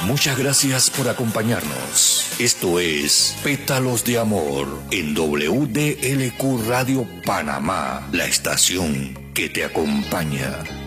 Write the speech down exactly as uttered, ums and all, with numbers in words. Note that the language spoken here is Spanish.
Muchas gracias por acompañarnos. Esto es Pétalos de Amor en W D L Q Radio Panamá, la estación que te acompaña.